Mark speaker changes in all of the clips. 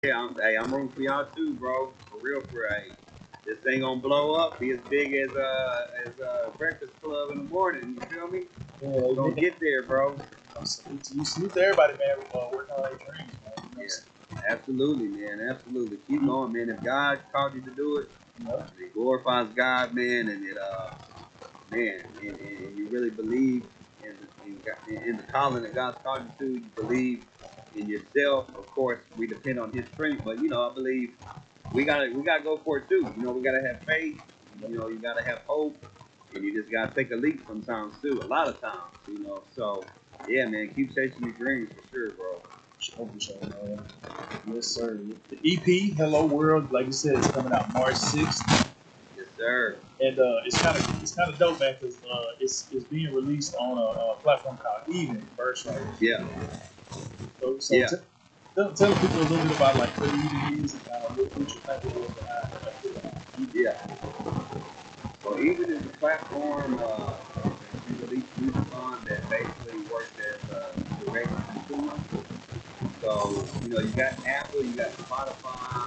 Speaker 1: Yeah, I'm rooting for y'all too, bro. For real, for real. Hey, this thing gonna blow up. Be as big as Breakfast Club in the morning. You feel me?
Speaker 2: Yeah,
Speaker 1: Gonna
Speaker 2: man.
Speaker 1: get there, bro.
Speaker 2: Salute to everybody, man. Working on their dreams, man. You know what I'm saying?
Speaker 1: Yeah, absolutely, man. Absolutely. Keep going, man. If God called you to do it,
Speaker 2: You know?
Speaker 1: it glorifies God, man, and it man, and you really believe in the calling that God's called you to. You believe in yourself. Of course, we depend on His strength, but I believe we gotta go for it too. We gotta have faith. You gotta have hope, and you just gotta take a leap sometimes too. A lot of times. So yeah, man, keep chasing your dreams for sure, bro.
Speaker 2: Sure, man. Yes, sir. The EP, Hello World, like you said, is coming out March 6th.
Speaker 1: Yes, sir.
Speaker 2: And it's kind of dope, man, because it's being released on a platform called Even first, right?
Speaker 1: Yeah.
Speaker 2: So
Speaker 1: Yeah.
Speaker 2: tell people a little bit about like what Even is and kind of what you think it is behind it.
Speaker 1: Yeah. So even as a platform that you release music on that basically works as a direct consumer. So, you got Apple, you got Spotify,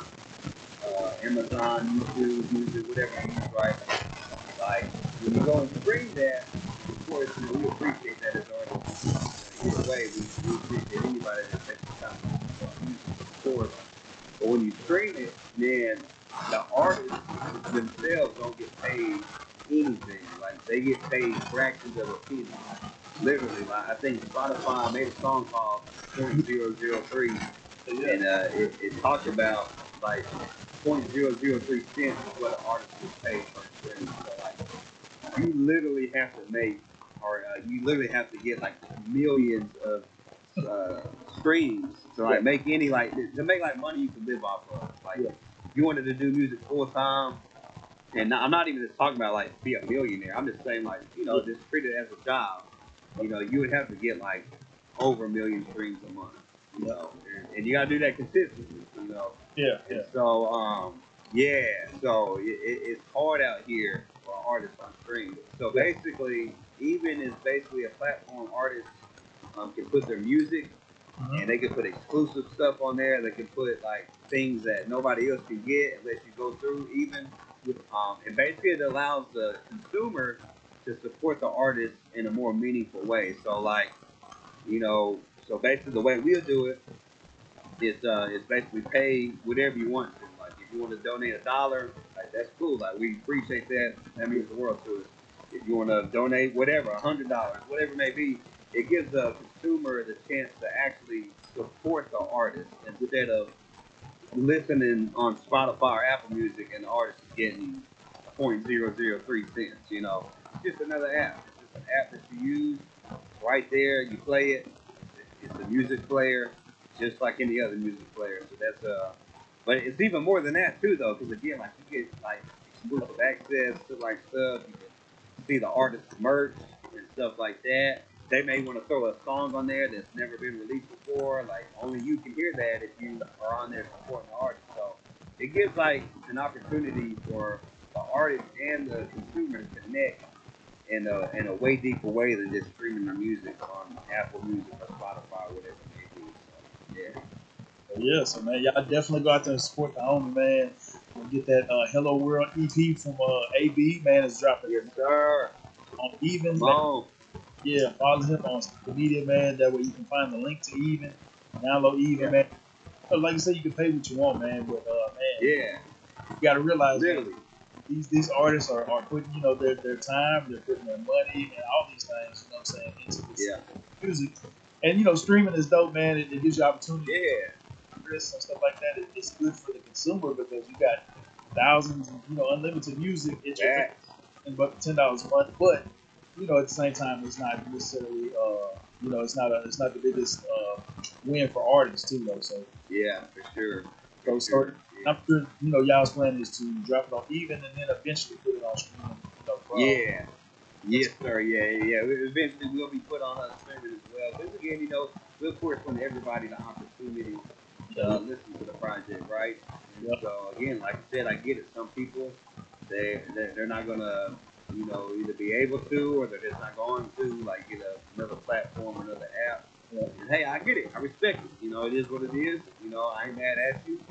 Speaker 1: Amazon, YouTube, music, whatever you use, right? Like, when you go and stream that, of course, we appreciate that as artists. Either way, we appreciate anybody that takes the time to use it, of course. But when you stream it, man, the artists themselves don't get paid anything. Like, they get paid fractions of a penny. Literally, like, I think Spotify made a song called .003,
Speaker 2: Yeah,
Speaker 1: and it talked about like .003 cents is what an artist gets paid per stream. So like, you literally have to make, or you literally have to get like millions of uh, streams to
Speaker 2: yeah,
Speaker 1: like make any like to make like money you can live off of. Like,
Speaker 2: yeah,
Speaker 1: if you wanted to do music full time, and I'm not even just talking about like be a millionaire. I'm just saying like just treat it as a job. You would have to get like over a million streams a month.
Speaker 2: yeah,
Speaker 1: And you gotta do that consistently.
Speaker 2: yeah,
Speaker 1: And
Speaker 2: yeah.
Speaker 1: so yeah, so it's hard out here for artists on stream. So
Speaker 2: Yeah.
Speaker 1: basically, even is basically a platform artists can put their music, and they can put exclusive stuff on there. They can put like things that nobody else can get unless you go through even. And basically, it allows the consumer to support the artist in a more meaningful way. So like, so basically the way we'll do it is basically pay whatever you want to. Like if you want to donate $1, like that's cool. Like we appreciate that. That means the world to us. If you want to donate whatever, $100, whatever it may be, it gives the consumer the chance to actually support the artist instead of listening on Spotify or Apple Music and the artist is getting .003 cents. It's just another app. It's just an app that you use right there. You play it. It's a music player, just like any other music player. So but it's even more than that too, though, because again, like you get like exclusive access to like stuff. You can see the artist's merch and stuff like that. They may want to throw a song on there that's never been released before. Like only you can hear that if you are on there supporting the artist. So it gives like an opportunity for the artist and the consumer to connect in a way deeper way than just streaming their music on Apple Music or Spotify or whatever it may be. So yeah.
Speaker 2: Yeah, so man, y'all definitely go out there and support the homie, man. We'll get that Hello World EP from AB, man. It's dropping
Speaker 1: Yes, sir.
Speaker 2: on Even,
Speaker 1: Come
Speaker 2: man.
Speaker 1: on.
Speaker 2: Yeah, follow him on social media, man. That way you can find the link to Even. Download Even,
Speaker 1: Yeah.
Speaker 2: man. So like you said, you can pay what you want, man. But man,
Speaker 1: Yeah.
Speaker 2: you got to realize, man,
Speaker 1: Literally.
Speaker 2: these artists are putting their time, they're putting their money and all these things, you know what I'm saying, into this
Speaker 1: Yeah.
Speaker 2: music. And streaming is dope, man. It gives you opportunity
Speaker 1: Yeah.
Speaker 2: risks and stuff like that. It's good for the consumer because you got thousands, unlimited music at your
Speaker 1: Facts.
Speaker 2: and but $10 a month. But at the same time, it's not necessarily, it's not the biggest win for artists too, though. So,
Speaker 1: Yeah, for sure. For
Speaker 2: so
Speaker 1: sure.
Speaker 2: I'm sure y'all's plan is to drop it on Even and then eventually put it on streaming.
Speaker 1: Yeah. Yes, sir. Yeah, yeah. Eventually, we'll be put on a streaming as well. Because again, we'll of course want everybody the opportunity to
Speaker 2: Yeah,
Speaker 1: listen to the project, right? And
Speaker 2: yeah,
Speaker 1: so again, like I said, I get it. Some people they're not gonna either be able to or they're just not going to like get another platform, another app.
Speaker 2: yeah,
Speaker 1: And hey, I get it. I respect it. It is what it is. I ain't mad at you.